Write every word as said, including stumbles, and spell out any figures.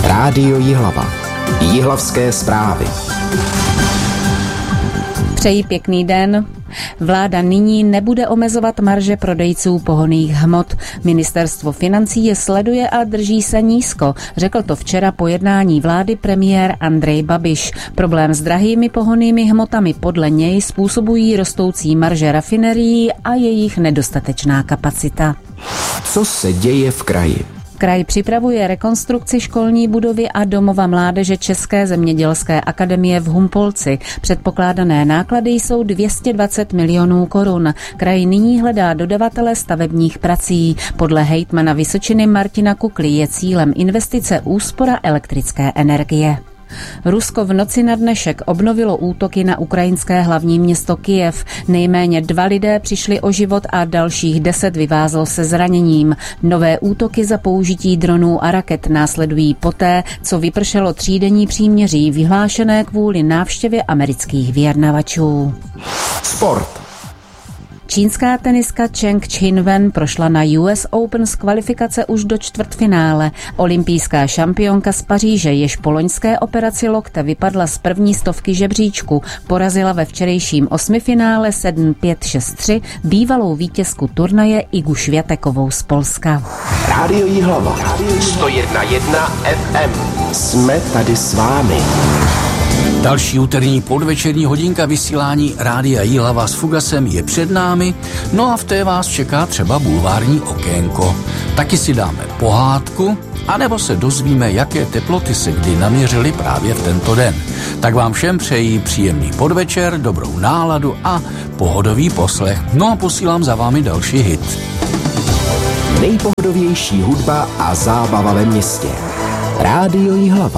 Rádio Jihlava. Jihlavské zprávy. Přeji pěkný den. Vláda nyní nebude omezovat marže prodejců pohonných hmot. Ministerstvo financí je sleduje a drží se nízko. Řekl to včera po jednání vlády premiér Andrej Babiš. Problém s drahými pohonnými hmotami podle něj způsobují rostoucí marže rafinerií a jejich nedostatečná kapacita. Co se děje v kraji? Kraj připravuje rekonstrukci školní budovy a domova mládeže České zemědělské akademie v Humpolci. Předpokládané náklady jsou dvě stě dvacet milionů korun. Kraj nyní hledá dodavatele stavebních prací. Podle hejtmana Vysočiny Martina Kukly je cílem investice úspora elektrické energie. Rusko v noci na dnešek obnovilo útoky na ukrajinské hlavní město Kyjev. Nejméně dva lidé přišli o život a dalších deset vyvázlo se zraněním. Nové útoky za použití dronů a raket následují poté, co vypršelo třídenní příměří vyhlášené kvůli návštěvě amerických vyjednavačů. Sport. Čínská teniska Cheng Qinwen prošla na U S Open z kvalifikace už do čtvrtfinále. Olympijská šampionka z Paříže, jež po loňské operaci lokte vypadla z první stovky žebříčku, porazila ve včerejším osmifinále sedm pět šest tři bývalou vítězku turnaje Igu Švětekovou z Polska. Rádio Jihlava. sto jedna jedna F M. Jsme tady s vámi. Další úterní podvečerní hodinka vysílání Rádia Jihlava s Fugasem je před námi, no a v té vás čeká třeba bulvární okénko. Taky si dáme pohádku, anebo se dozvíme, jaké teploty se kdy naměřily právě v tento den. Tak vám všem přeji příjemný podvečer, dobrou náladu a pohodový poslech. No a posílám za vámi další hit. Nejpohodovější hudba a zábava ve městě. Rádio Jihlava.